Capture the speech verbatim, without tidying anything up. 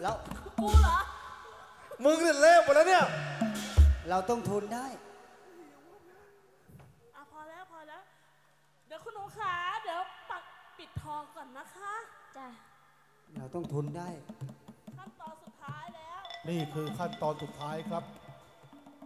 แล้วกูเหรอมึงเนี่ยเละหมดแล้วเนี่ยเราต้องทนได้อ่ะพอแล้วพอแล้วเดี๋ยวคุณหนูขาเดี๋ยวปักปิดทองก่อนนะคะจ้ะเราต้องทนได้ขั้นตอนสุดท้ายแล้วนี่คือขั้นตอนสุดท้ายครับ